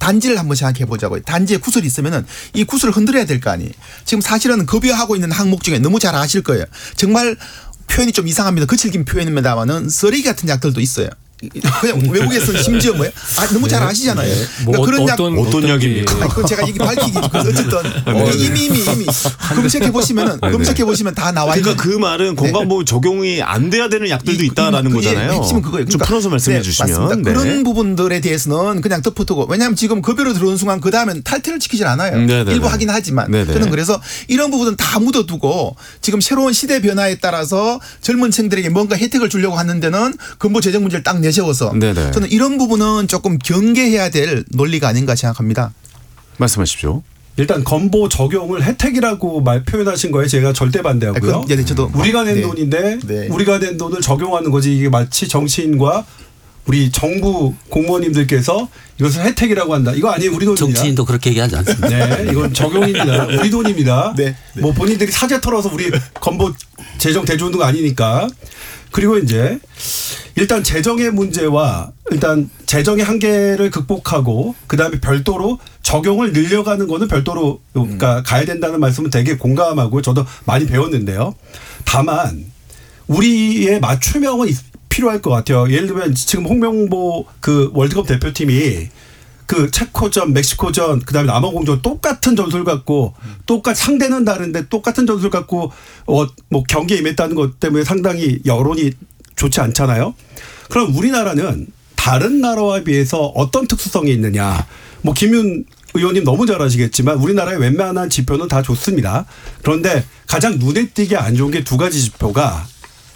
단지를 한번 생각해 보자고요. 단지에 구슬이 있으면은 이 구슬을 흔들어야 될 거 아니에요. 지금 사실은 급여하고 있는 항목 중에 너무 잘 아실 거예요. 정말 표현이 좀 이상합니다. 거칠긴 표현입니다만은 쓰레기 같은 약들도 있어요. 그냥 외국에서는 심지어 뭐예요? 너무 잘 아시잖아요. 그러니까 그런 어떤 약입니까? 그건 제가 얘기 밝히기 어쨌든 이미 검색해 보시면 다 나와 있는. 그러니까 그 말은 건강보험 적용이 안 돼야 되는 약들도 있다라는 거잖아요. 핵심은 그거예요. 좀 풀어서 말씀해 주시면. 네. 그런 부분들에 대해서는 그냥 덮어두고 왜냐하면 지금 급여로 들어온 순간 그 다음엔 탈퇴를 지키질 않아요. 일부 하긴 하지만 저는 그래서 이런 부분은 다 묻어두고 지금 새로운 시대 변화에 따라서 젊은 층들에게 뭔가 혜택을 주려고 하는 데는 근본 재정 문제를 딱 내세워서 저는 이런 부분은 조금 경계해야 될 논리가 아닌가 생각합니다. 말씀하십시오. 일단 건보 적용을 혜택이라고 표현하신 거에 제가 절대 반대하고요. 저도 우리가 낸 돈인데 우리가 낸 돈을 적용하는 거지 이게 마치 정치인과 우리 정부 공무원님들께서 이것을 혜택이라고 한다. 이거 아니에요. 우리 돈입니다. 정치인도 그렇게 얘기하지 않습니다. 네, 이건 적용입니다. 우리 돈입니다. 뭐 본인들이 사재 털어서 우리 건보 재정 대주는 거 아니니까. 그리고 이제 일단 재정의 문제와 일단 재정의 한계를 극복하고 그다음에 별도로 적용을 늘려가는 거는 별도로 그러니까 가야 된다는 말씀은 되게 공감하고 저도 많이 배웠는데요. 다만 우리의 맞춤형은 필요할 것 같아요. 예를 들면 지금 홍명보 그 월드컵 대표팀이 그 체코전, 멕시코전, 그다음에 남아공전 똑같은 전술 갖고 상대는 다른데 똑같은 전술 갖고 뭐 경기에 임했다는 것 때문에 상당히 여론이 좋지 않잖아요. 그럼 우리나라는 다른 나라와 비해서 어떤 특수성이 있느냐. 뭐 김윤 의원님 너무 잘 아시겠지만 우리나라의 웬만한 지표는 다 좋습니다. 그런데 가장 눈에 띄게 안 좋은 게 두 가지 지표가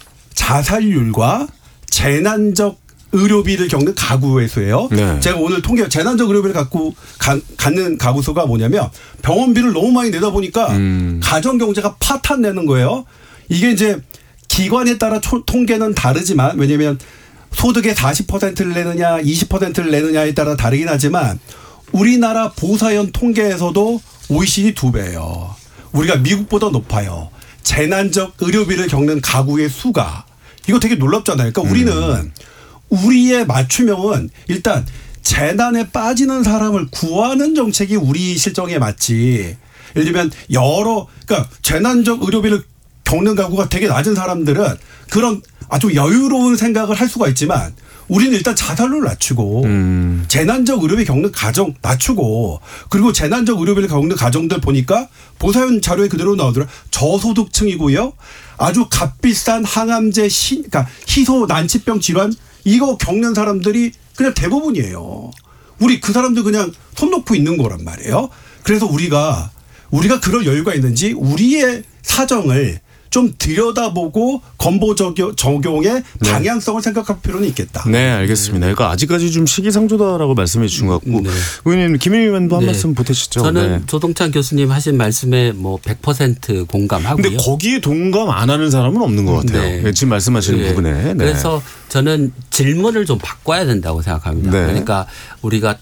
자살률과 재난적 의료비를 겪는 가구의 수예요. 제가 오늘 재난적 의료비를 갖는 가구 수가 뭐냐면 병원비를 너무 많이 내다 보니까 가정 경제가 파탄 내는 거예요. 이게 이제 기관에 따라 통계는 다르지만 왜냐하면 소득의 40%를 내느냐 20%를 내느냐에 따라 다르긴 하지만 우리나라 보사연 통계에서도 OECD 2배예요. 우리가 미국보다 높아요. 재난적 의료비를 겪는 가구의 수가. 이거 되게 놀랍잖아요. 그러니까 우리는 우리의 맞춤형은 일단 재난에 빠지는 사람을 구하는 정책이 우리 실정에 맞지. 예를 들면 그러니까 재난적 의료비를 겪는 가구가 되게 낮은 사람들은 그런 아주 여유로운 생각을 할 수가 있지만 우리는 일단 자살률을 낮추고 재난적 의료비 겪는 가정 낮추고 그리고 재난적 의료비를 겪는 가정들 보니까 보사연 자료에 그대로 나오더라고요. 저소득층이고요. 아주 값비싼 항암제 그러니까 희소 난치병 질환 이거 겪는 사람들이 그냥 대부분이에요. 우리 그 사람들 그냥 손 놓고 있는 거란 말이에요. 그래서 우리가 그럴 여유가 있는지 우리의 사정을 좀 들여다보고 건보 적용의 방향성을 생각할 필요는 있겠다. 네, 알겠습니다. 그러니까 아직까지 좀 시기상조다라고 말씀해 주신 것 같고 의원님 김민희 의원도 한 말씀 보태시죠. 저는 조동찬 교수님 하신 말씀에 뭐 100% 공감하고요. 근데 거기에 동감 안 하는 사람은 없는 것 같아요. 지금 말씀하시는 부분에. 그래서 저는 질문을 좀 바꿔야 된다고 생각합니다. 그러니까 우리가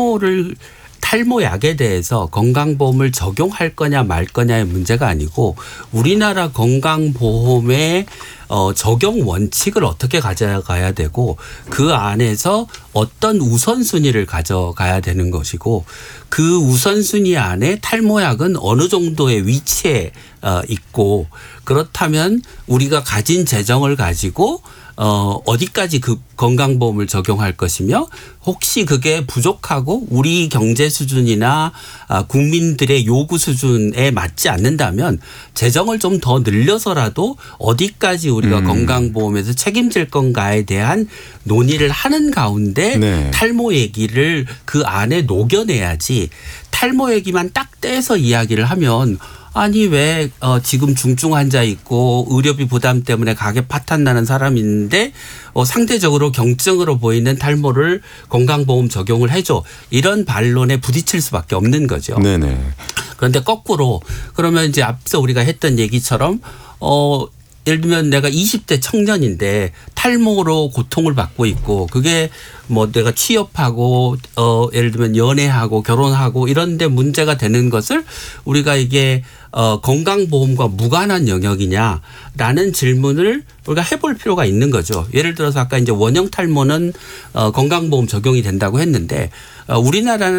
탈모약에 대해서 건강보험을 적용할 거냐 말 거냐의 문제가 아니고 우리나라 건강보험의 적용 원칙을 어떻게 가져가야 되고 그 안에서 어떤 우선순위를 가져가야 되는 것이고 그 우선순위 안에 탈모약은 어느 정도의 위치에 있고 그렇다면 우리가 가진 재정을 가지고 어디까지 그 건강보험을 적용할 것이며 혹시 그게 부족하고 우리 경제 수준이나 국민들의 요구 수준에 맞지 않는다면 재정을 좀 더 늘려서라도 어디까지 우리가 건강보험에서 책임질 건가에 대한 논의를 하는 가운데 탈모 얘기를 그 안에 녹여내야지 탈모 얘기만 딱 떼서 이야기를 하면 아니 왜 지금 중증 환자 있고 의료비 부담 때문에 가게 파탄 나는 사람이 있는데 상대적으로 경증으로 보이는 탈모를 건강보험 적용을 해줘. 이런 반론에 부딪힐 수밖에 없는 거죠. 그런데 거꾸로 그러면 이제 앞서 우리가 했던 얘기처럼 예를 들면 내가 20대 청년인데 탈모로 고통을 받고 있고 그게 뭐 내가 취업하고 예를 들면 연애하고 결혼하고 이런 데 문제가 되는 것을 우리가 이게 건강보험과 무관한 영역이냐라는 질문을 우리가 해볼 필요가 있는 거죠. 예를 들어서 아까 이제 원형 탈모는 건강보험 적용이 된다고 했는데 우리나라는